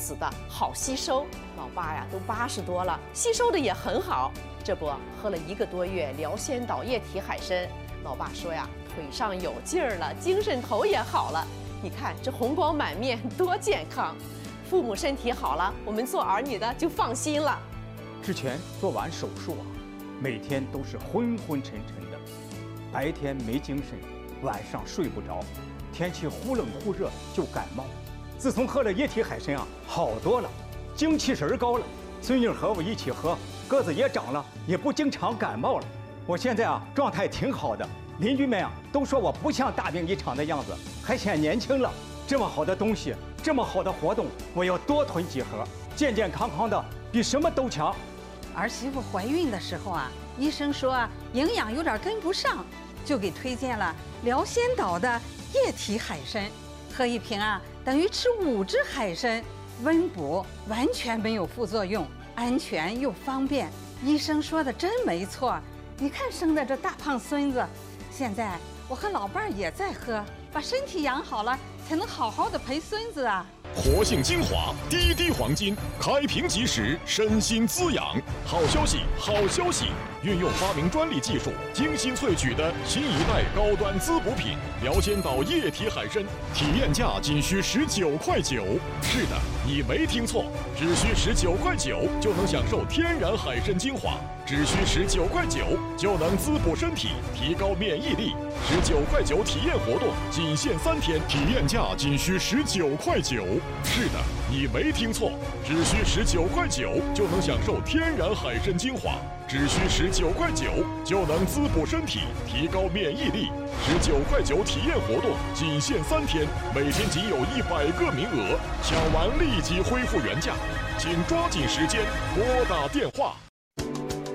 此的好吸收。老爸呀，都80多了，吸收的也很好。这不，喝了1个多月辽仙岛液体海参，老爸说呀，腿上有劲儿了，精神头也好了。你看这红光满面，多健康！父母身体好了，我们做儿女的就放心了。 之前做完手术啊，每天都是昏昏沉沉的，白天没精神，晚上睡不着，天气忽冷忽热就感冒。自从喝了液体海参啊，好多了，精气神高了。孙女和我一起喝，个子也长了，也不经常感冒了。我现在啊，状态挺好的。邻居们啊，都说我不像大病一场的样子，还显年轻了。这么好的东西，这么好的活动，我要多囤几盒，健健康康的，比什么都强。 儿媳妇怀孕的时候啊，医生说啊，营养有点跟不上，就给推荐了辽仙岛的液体海参，喝1瓶啊，等于吃5只海参，温补，完全没有副作用，安全又方便。医生说的真没错，你看生的这大胖孙子。现在我和老伴儿也在喝，把身体养好了，才能好好的陪孙子啊。 活性精华，滴滴黄金，开瓶即食，身心滋养。好消息，好消息！运用发明专利技术，精心萃取的新一代高端滋补品辽仙岛液体海参，体验价仅需19.9块。是的，你没听错，只需19.9块就能享受天然海参精华，只需19.9块就能滋补身体，提高免疫力。19.9块体验活动仅限3天，体验价仅需19.9块。是的，你没听错，只需19.9块就能享受天然海参精华，只需19.9块就能滋补身体，提高免疫力。19.9块体验活动仅限3天，每天仅有100个名额，抢完立即恢复原价，请抓紧时间拨打电话。